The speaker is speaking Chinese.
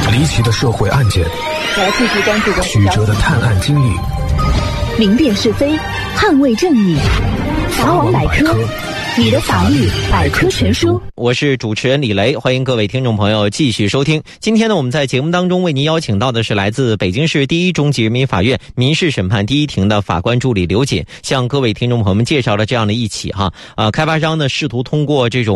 离奇的社会案件， 来继续关注的曲折的探案经历， 明辨是非，捍卫正义。法网百科，你的法律百科全书。 我是主持人李雷，欢迎各位听众朋友继续收听。今天呢，我们在节目当中为您邀请到的是来自北京市第一中级人民法院民事审判第一庭的法官助理刘瑾，向各位听众朋友们介绍了这样的一起开发商呢试图通过这种